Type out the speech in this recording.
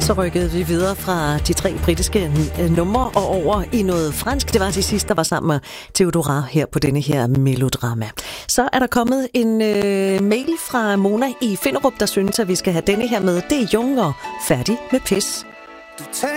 Så rykkede vi videre fra de 3 britiske numre og over i noget fransk. Det var de sidste, der var sammen med Theodora her på denne her melodrama. Så er der kommet en mail fra Mona i Finderup, der synes, at vi skal have denne her med. Det er Jung og Færdig med pis. Du taler